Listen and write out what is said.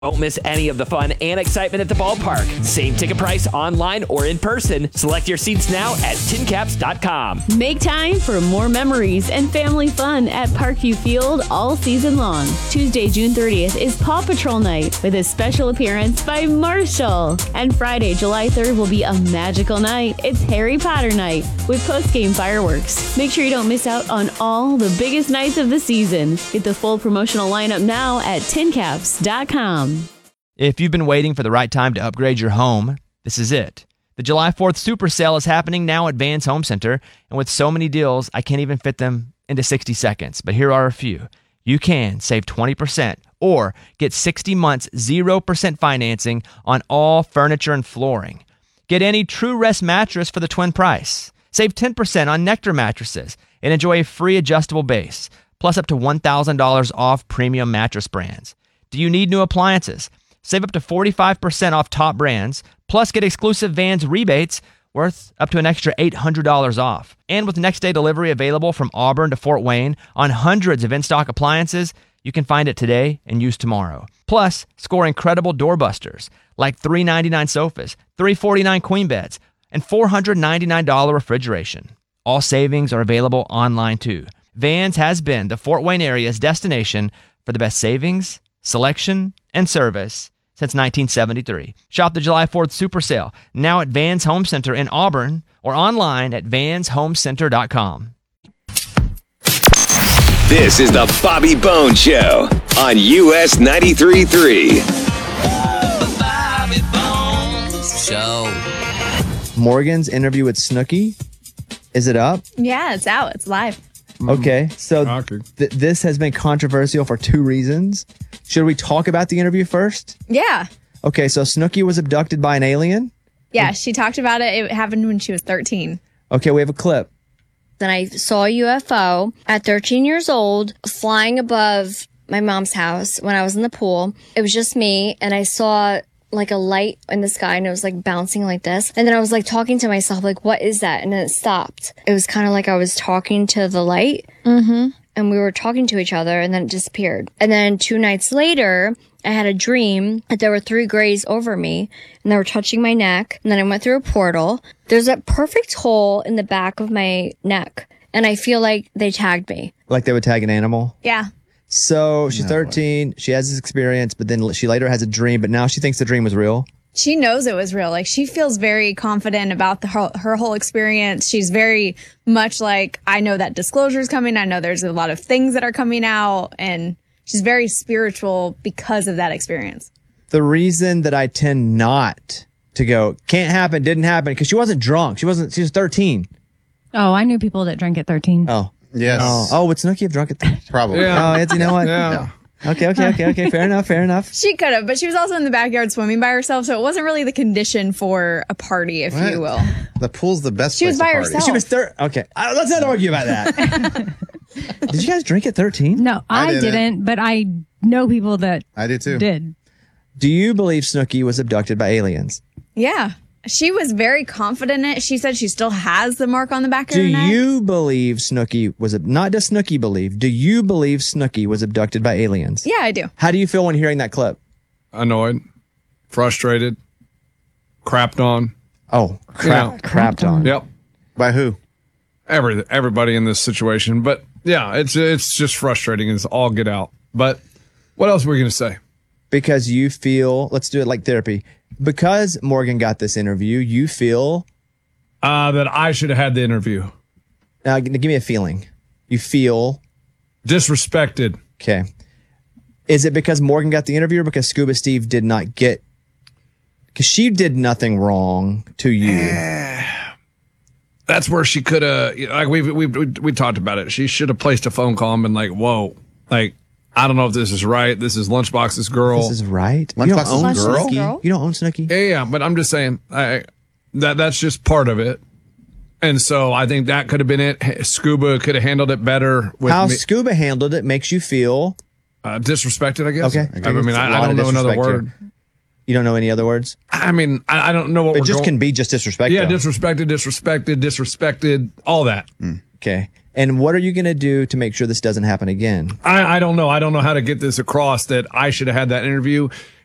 Don't miss any of the fun and excitement at the ballpark. Same ticket price online or in person. Select your seats now at tincaps.com. Make time for more memories and family fun at Parkview Field all season long. Tuesday, June 30th is Paw Patrol Night with a special appearance by Marshall. And Friday, July 3rd will be a magical night. It's Harry Potter Night with post-game fireworks. Make sure you don't miss out on all the biggest nights of the season. Get the full promotional lineup now at tincaps.com. If you've been waiting for the right time to upgrade your home, this is it. The July 4th Super Sale is happening now at Vans Home Center, and with so many deals, I can't even fit them into 60 seconds. But here are a few. You can save 20% or get 60 months 0% financing on all furniture and flooring. Get any True Rest mattress for the twin price. Save 10% on Nectar mattresses and enjoy a free adjustable base, plus up to $1,000 off premium mattress brands. Do you need new appliances? Save up to 45% off top brands, plus get exclusive Vans rebates worth up to an extra $800 off. And with next day delivery available from Auburn to Fort Wayne on hundreds of in-stock appliances, you can find it today and use tomorrow. Plus, score incredible doorbusters like $399 sofas, $349 queen beds, and $499 refrigeration. All savings are available online too. Vans has been the Fort Wayne area's destination for the best savings, selection, and service since 1973. Shop the July 4th Super Sale now at Vans Home Center in Auburn or online at vanshomecenter.com. This is the Bobby Bone Show on US 93.3. Bobby Bones Show. Morgan's interview with Snooki, is it up? Yeah, it's out. It's live. Okay, so this has been controversial for two reasons. Should we talk about the interview first? Yeah. Okay, so Snooki was abducted by an alien? Yeah, she talked about it. It happened when she was 13. Okay, we have a clip. Then I saw a UFO at 13 years old flying above my mom's house when I was in the pool. It was just me, and I saw like a light in the sky, and it was like bouncing like this. And then I was like talking to myself, like, what is that? And then it stopped. It was kind of like I was talking to the light. Mm-hmm. And we were talking to each other, and then it disappeared. And then 2 nights later, I had a dream that there were 3 grays over me, and they were touching my neck. And then I went through a portal. There's a perfect hole in the back of my neck, and I feel like they tagged me. Like they would tag an animal? Yeah. So she's 13, she has this experience, but then she later has a dream, but now she thinks the dream was real? She knows it was real. Like, she feels very confident about her whole experience. She's very much like, I know that disclosure is coming. I know there's a lot of things that are coming out. And she's very spiritual because of that experience. The reason that I tend not to go, can't happen, didn't happen, because she wasn't drunk. She was 13. Oh, I knew people that drank at 13. Oh. Yes. Oh, would Snooki have drunk it? Probably. Yeah. Oh, you know what? Yeah. Okay. Fair enough. She could have, but she was also in the backyard swimming by herself, so it wasn't really the condition for a party, if you will. The pool's the best She place was by to party. herself. She was okay. Let's not argue about that. Did you guys drink at 13? No, I didn't, but I know people that I did too. did. Do you believe Snooki was abducted by aliens? Yeah. She was very confident in it. She said she still has the mark on the back of Do her neck. you believe Snooki was, not does Snooki believe, do you believe Snooki was abducted by aliens? Yeah, I do. How do you feel when hearing that clip? Annoyed, frustrated, crapped on. Oh, crapped on. Yep. By who? Everybody in this situation. But yeah, it's just frustrating. It's all get out. But what else were we going to say? Because you feel, let's do it like therapy. Because Morgan got this interview, you feel that I should have had the interview. Give me a feeling. You feel disrespected. Okay. Is it because Morgan got the interview or because Scuba Steve did not get? Because she did nothing wrong to you. That's where she could have, like we talked about it. She should have placed a phone call and been like, whoa, like, I don't know if this is right. This is Lunchbox's girl. This is right. Lunchbox's girl? You don't own Snooki? Yeah, but I'm just saying that's just part of it. And so I think that could have been it. Scuba could have handled it better. How Scuba handled it makes you feel disrespected, I guess. Okay. I mean, I don't know another word. You don't know any other words? I mean, I don't know what it just can be just disrespect. Yeah, disrespected, all that. Okay. And what are you going to do to make sure this doesn't happen again? I don't know. I don't know how to get this across that I should have had that interview.